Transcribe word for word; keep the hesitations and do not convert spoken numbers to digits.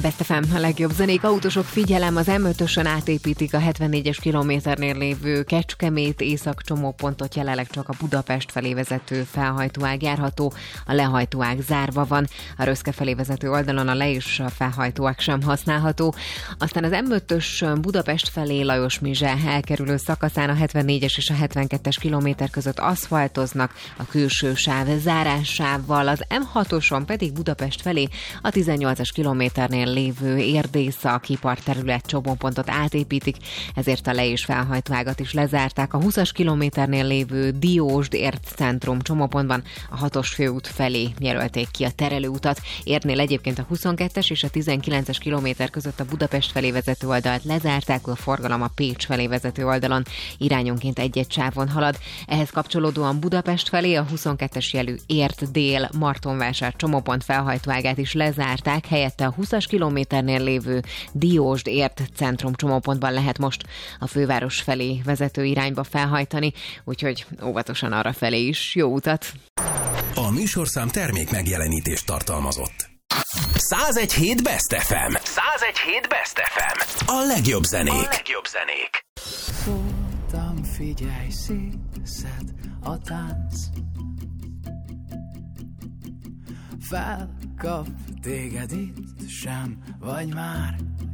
Best ef em, a legjobb zenék, autósok, figyelem, az em ötösön átépítik a hetvennégyes kilométernél lévő Kecskemét észak csomópontot, jelenleg csak a Budapest felé vezető felhajtóág járható, a lehajtóág zárva van, a Röszke felé vezető oldalon a le- és a felhajtóág sem használható. Aztán az em ötös Budapest felé Lajos-Mizse elkerülő szakaszán a hetvennégyes és a hetvenkettes kilométer között aszfaltoznak, a külső sáv zárásával, az em hatoson pedig Budapest felé a tizennyolcas kilométernél lévő Érdészak iparterület csomópontot átépítik, ezért a le- és felhajtóágat is lezárták. A húszas kilométernél lévő Diósd Értcentrum csomópontban a hatos főút felé jelölték ki a terelőutat. Értnél egyébként a huszonkettes és a tizenkilences kilométer között a Budapest felé vezető oldalt lezárták, a forgalom a Pécs felé vezető oldalon irányonként egy-egy sávon halad. Ehhez kapcsolódóan Budapest felé a huszonkettes jelű Ért dél Martonvásár csomópont felhajtóágát is lezárták, helyette a húszas kilométernél lévő Diósd Ért centrum csomópontban lehet most a főváros felé vezető irányba felhajtani, úgyhogy óvatosan arra felé is. Jó utat! A műsorszám termék megjelenítést tartalmazott. százegy hét Best ef em. százegy hét Best ef em. A legjobb zenék. A legjobb zenék. Szóltam, figyelj, szétszed a tánc. Felkap téged itt, sem vagy már.